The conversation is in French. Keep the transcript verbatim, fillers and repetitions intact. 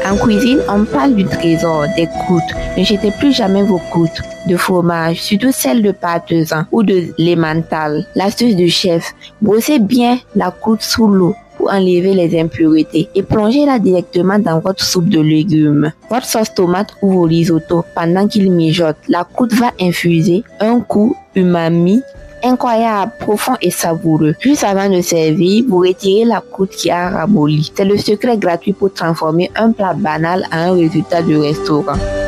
En cuisine, on parle du trésor des croûtes. Ne jetez plus jamais vos croûtes de fromage, surtout celles de parmesan ou de l'emmental. L'astuce du chef, brossez bien la croûte sous l'eau pour enlever les impuretés et plongez-la directement dans votre soupe de légumes, votre sauce tomate ou vos risottos. Pendant qu'il mijote, la croûte va infuser un goût umami incroyable, profond et savoureux. Juste avant de servir, vous retirez la croûte qui a ramolli. C'est le secret gratuit pour transformer un plat banal en un résultat de restaurant.